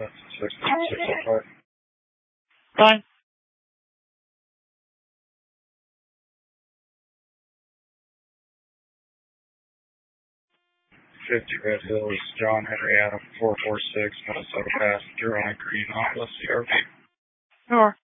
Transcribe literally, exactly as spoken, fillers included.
That's six six five. Fine. fifty Red Hills, John Henry Adam, four four six, Minnesota passenger on a green Honda C R V. Sure.